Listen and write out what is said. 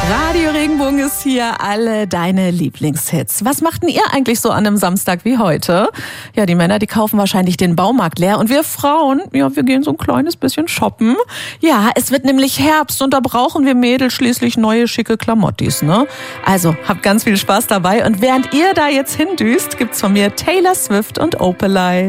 Radio Regenbogen ist hier, alle deine Lieblingshits. Was macht denn ihr eigentlich so an einem Samstag wie heute? Ja, die Männer, die kaufen wahrscheinlich den Baumarkt leer und wir Frauen, ja, wir gehen so ein kleines bisschen shoppen. Ja, es wird nämlich Herbst und da brauchen wir Mädels schließlich neue, schicke Klamottis, ne? Also, habt ganz viel Spaß dabei und während ihr da jetzt hindüst, gibt's von mir Taylor Swift und Opalite.